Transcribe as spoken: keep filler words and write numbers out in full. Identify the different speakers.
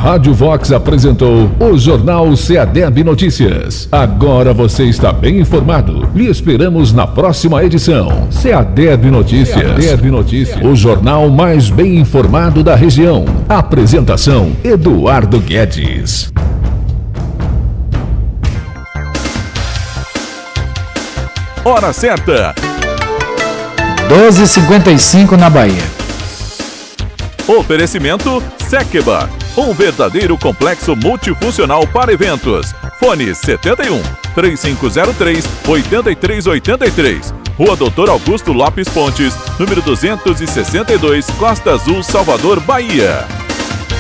Speaker 1: Rádio Vox apresentou o Jornal Ceadeb Notícias. Agora você está bem informado. Lhe esperamos na próxima edição. Ceadeb Notícias. Ceadeb Notícias. O jornal mais bem informado da região. Apresentação: Eduardo Guedes.
Speaker 2: Hora certa.
Speaker 3: doze e cinquenta e cinco na Bahia.
Speaker 2: Oferecimento Sekba, um verdadeiro complexo multifuncional para eventos. Fone setenta e um, três cinco zero três, oito três oito três. Rua Doutor Augusto Lopes Pontes, número duzentos e sessenta e dois, Costa Azul, Salvador, Bahia.